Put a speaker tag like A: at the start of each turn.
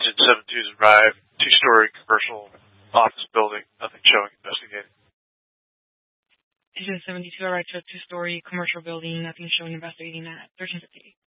A: Agent 72's arrived. Two-story commercial office building. Nothing showing investigating.
B: Agent 72 arrived to a two-story commercial building. Nothing showing investigating at 1350.